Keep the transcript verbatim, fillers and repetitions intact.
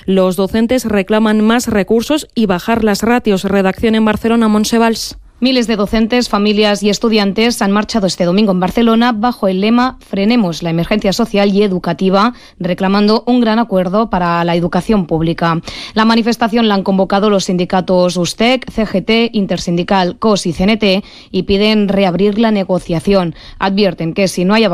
Los docentes reclaman más recursos y bajar las ratios. Redacción en Barcelona, Montse Valls. Miles de docentes, familias y estudiantes han marchado este domingo en Barcelona bajo el lema Frenemos la emergencia social y educativa, reclamando un gran acuerdo para la educación pública. La manifestación la han convocado los sindicatos U S T E C, C G T, Intersindical, C O S y C N T y piden reabrir la negociación. Advierten que si no hay